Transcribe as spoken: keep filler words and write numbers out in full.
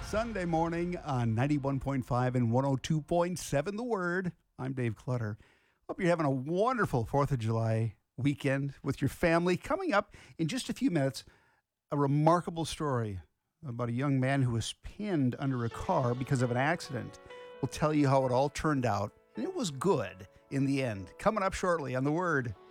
Sunday morning on ninety-one point five and one oh two point seven The Word. I'm Dave Clutter. Hope you're having a wonderful fourth of July weekend with your family. Coming up in just a few minutes, a remarkable story about a young man who was pinned under a car because of an accident. We'll tell you how it all turned out, and it was good in the end. Coming up shortly on The Word.